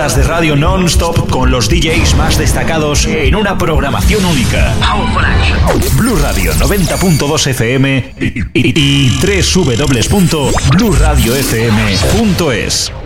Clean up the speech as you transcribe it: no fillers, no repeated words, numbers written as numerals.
horas de radio non-stop con los DJs más destacados en una programación única. Blue Radio 90.2 FM y www.blueradiofm.es.